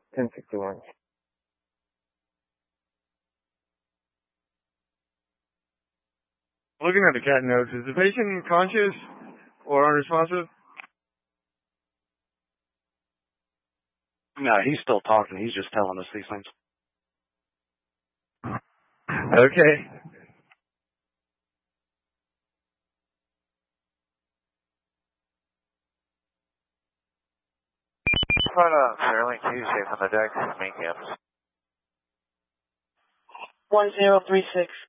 1061. Looking at the CAT notes, is the patient conscious or unresponsive? No, he's still talking. He's just telling us these things. Okay. Sterling Tuesday from the deck, main campus. 1036.